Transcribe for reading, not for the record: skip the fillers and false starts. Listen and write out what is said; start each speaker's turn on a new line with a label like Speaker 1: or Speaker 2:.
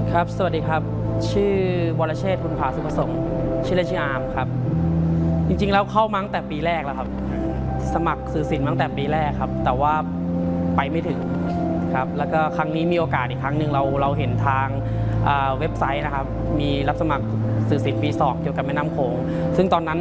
Speaker 1: ครับสวัสดีครับชื่อวรเชษฐ์บุญผาสุประสงค์ชื่อเล่นชื่ออาร์มครับจริงๆแล้วเข้ามาตั้งแต่ปีแรกแล้วครับสมัครสื่อศิลป์ตั้งแต่ปีแรกครับแต่ว่าไปไม่ถึงครับแล้วก็ครั้งนี้มีโอกาสอีกครั้งหนึ่งเราเห็นทางเว็บไซต์นะครับมีรับสมัครสื่อศิลป์ปี 2เกี่ยวกับแม่น้ำโขงซึ่งตอนนั้น